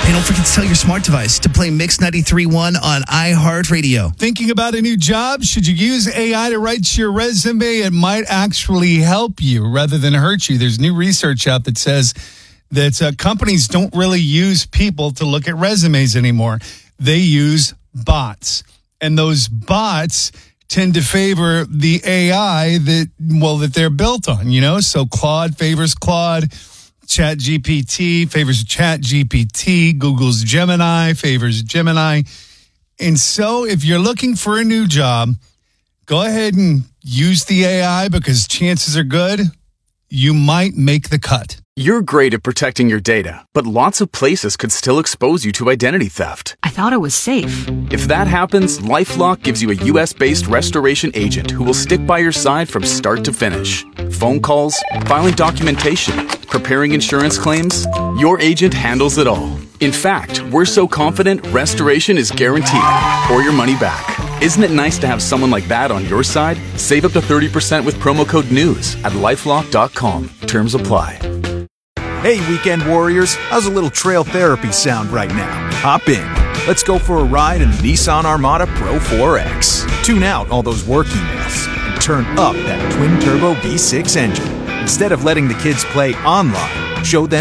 Hey, don't forget to tell your smart device to play Mix 93.1 on iHeartRadio. Thinking about a new job? Should you use AI to write your resume? It might actually help you rather than hurt you. There's new research out that says that companies don't really use people to look at resumes anymore. They use bots. And those bots tend to favor the AI that they're built on, you know? So Claude favors Claude. ChatGPT favors ChatGPT. Google's Gemini favors Gemini. And so if you're looking for a new job, go ahead and use the AI because chances are good you might make the cut. You're great at protecting your data, but lots of places could still expose you to identity theft. I thought it was safe. If that happens, LifeLock gives you a U.S.-based restoration agent who will stick by your side from start to finish. Phone calls, filing documentation, preparing insurance claims, your agent handles it all. In fact, we're so confident restoration is guaranteed or your money back. Isn't it nice to have someone like that on your side? Save up to 30% with promo code NEWS at LifeLock.com. Terms apply. Hey, weekend warriors, how's a little trail therapy sound right now? Hop in. Let's go for a ride in the Nissan Armada Pro 4X. Tune out all those work emails and turn up that twin-turbo V6 engine. Instead of letting the kids play online, show them